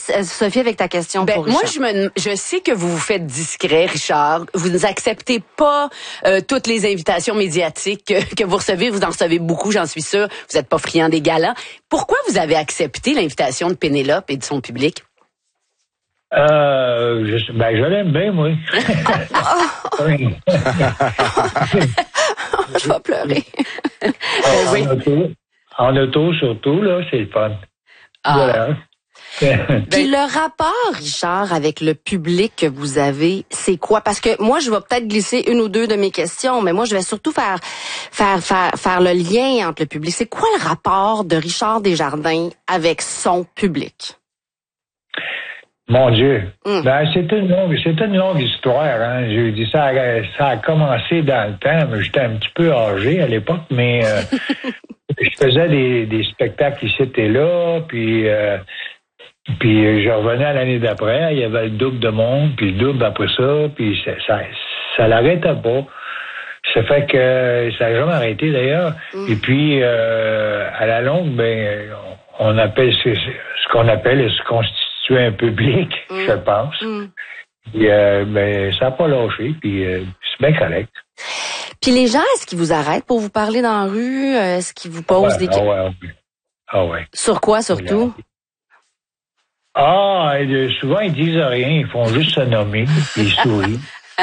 Sophie, avec ta question pour Richard. Moi, je sais que vous vous faites discret, Richard. Vous n'acceptez pas toutes les invitations médiatiques que vous recevez. Vous en recevez beaucoup, j'en suis sûre. Vous n'êtes pas friand des galas. Pourquoi vous avez accepté l'invitation de Pénélope et de son public? Je l'aime bien, moi. Je vais pleurer. Oui. En auto, surtout, là, c'est le fun. Voilà. Puis le rapport, Richard, avec le public que vous avez, c'est quoi? Parce que moi, je vais peut-être glisser une ou deux de mes questions, mais moi, je vais surtout faire le lien entre le public. C'est quoi le rapport de Richard Desjardins avec son public? Mon Dieu. Ben, c'est une longue histoire, hein. Je dis ça a commencé dans le temps, mais j'étais un petit peu âgé à l'époque, mais je faisais des spectacles ici et là, puis je revenais à l'année d'après, il y avait le double de monde, puis le double après ça, puis ça l'arrêtait pas. Ça fait que ça n'a jamais arrêté d'ailleurs. Et puis à la longue, ben on appelle ce qu'on appelle se constituer un public, je pense. Puis ben ça n'a pas lâché, puis c'est bien correct. Puis les gens, est-ce qu'ils vous arrêtent pour vous parler dans la rue? Est-ce qu'ils vous posent des questions? Ah ouais. Sur quoi, surtout? Souvent, ils disent rien. Ils font juste se nommer, puis ils sourient.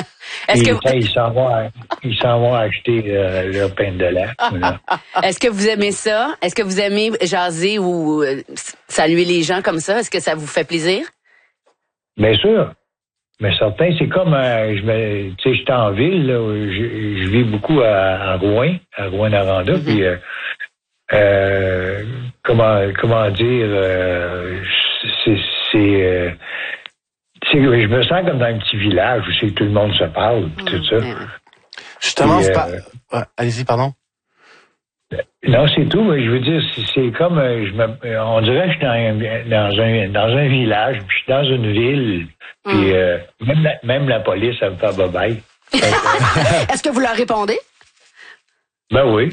Ils s'en vont acheter leur pain de lait. Voilà. Est-ce que vous aimez ça? Est-ce que vous aimez jaser ou saluer les gens comme ça? Est-ce que ça vous fait plaisir? Bien sûr. Mais certain, c'est comme, j'étais en ville, là, je vis beaucoup à Rouyn-Noranda, puis comment dire, je me sens comme dans un petit village où c'est que tout le monde se parle, tout ça. Justement, allez-y, pardon. Non, c'est tout. Mais je veux dire, c'est comme, on dirait que je suis dans un village, puis je suis dans une ville, puis même la police, ça me fait bye-bye. Est-ce que vous leur répondez? Ben oui.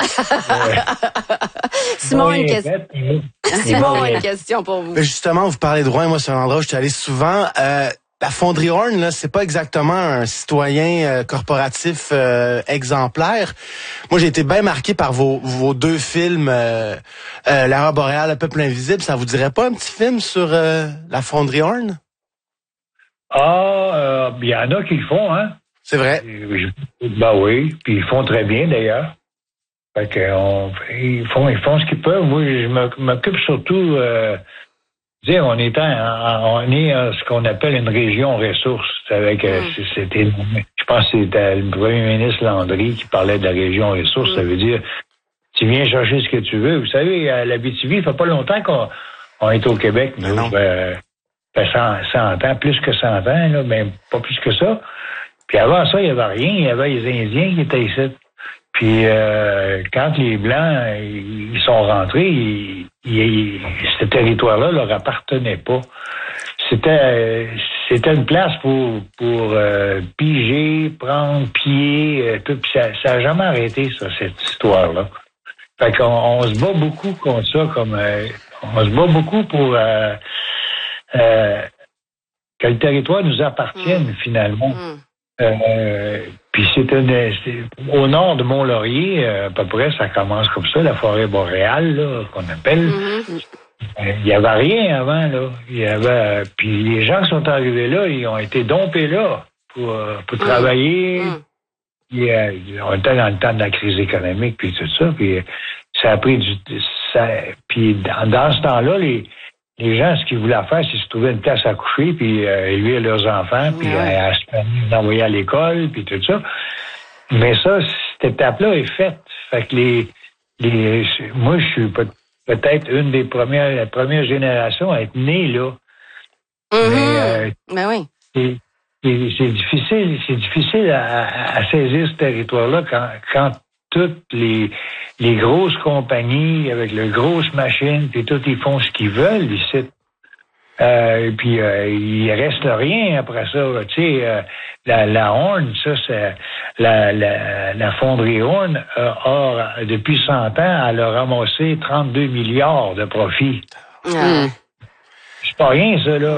Simon, une question. Simon, une question pour vous. Mais justement, vous parlez de Rouen, moi, c'est un endroit où je suis allé souvent. La Fonderie Horn, là, c'est pas exactement un citoyen corporatif exemplaire. Moi, j'ai été bien marqué par vos deux films, L'Aurore boréale, Le peuple invisible. Ça vous dirait pas un petit film sur la Fonderie Horn? Il y en a qui le font, hein? C'est vrai. Ben oui, puis ils font très bien d'ailleurs. Fait que ils font ce qu'ils peuvent. Moi, je m'occupe surtout on est ce qu'on appelle une région ressource. Avec je pense que c'était le premier ministre Landry qui parlait de la région ressource. Ça veut dire tu viens chercher ce que tu veux. Vous savez, à l'Abitibi, il fait pas longtemps qu'on est au Québec. Nous, fait 100 ans, plus que 100 ans, là, mais pas plus que ça. Puis avant ça, il n'y avait rien. Il y avait les Indiens qui étaient ici. Puis quand les Blancs ils sont rentrés, ce territoire-là leur appartenait pas. C'était une place pour piger, prendre pied, tout. Puis ça a jamais arrêté, ça, cette histoire-là. Fait qu'on se bat beaucoup contre ça, on se bat beaucoup pour que le territoire nous appartienne finalement. Puis c'est au nord de Mont-Laurier, à peu près, ça commence comme ça, la forêt boréale, là, qu'on appelle. Il y avait rien avant, là. Puis les gens qui sont arrivés là, ils ont été dompés là pour travailler. Puis, on était dans le temps de la crise économique, puis tout ça. Puis ça a pris puis dans ce temps-là, les gens, ce qu'ils voulaient faire, c'est se trouver une place à coucher, puis élever leurs enfants, puis à se envoyer à l'école, puis tout ça. Mais ça, cette étape-là est faite. Fait que moi, je suis peut-être une des la première génération à être né là. Ben oui. C'est difficile à saisir ce territoire-là quand toutes les grosses compagnies avec les grosses machines, puis tout, ils font ce qu'ils veulent ici. Puis il reste rien après ça. Tu sais, la Horn, ça c'est la fonderie Horn depuis 100 ans, elle a ramassé 32 milliards de profits. C'est pas rien ça là.